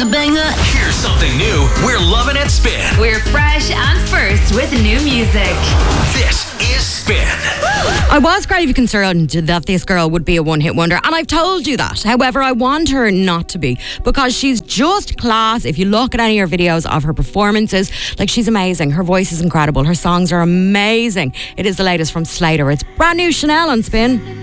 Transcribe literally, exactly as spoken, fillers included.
banger. Here's something new. We're loving it, Spin. We're fresh and first with new music. This is Spin. I was gravely concerned that this girl would be a one-hit wonder, and I've told you that. However, I want her not to be, because she's just class. If you look at any of her videos of her performances, like, she's amazing. Her voice is incredible. Her songs are amazing. It is the latest from Slater. It's brand new Chanel on Spin.